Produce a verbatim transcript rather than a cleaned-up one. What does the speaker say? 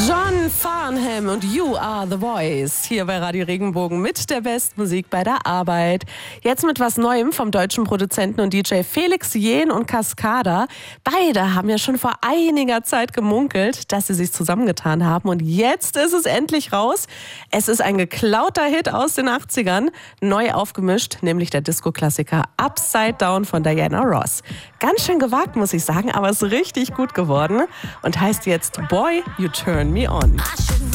John Farnham und You Are The Voice hier bei Radio Regenbogen mit der Bestmusik bei der Arbeit. Jetzt mit was Neuem vom deutschen Produzenten und D J Felix Jähn und Cascada. Beide haben ja schon vor einiger Zeit gemunkelt, dass sie sich zusammengetan haben und jetzt ist es endlich raus. Es ist ein geklauter Hit aus den achtzigern, neu aufgemischt, nämlich der Disco-Klassiker Upside Down von Diana Ross. Ganz schön gewagt, muss ich sagen, aber es ist richtig gut geworden und heißt jetzt Boy, You Turn Me On.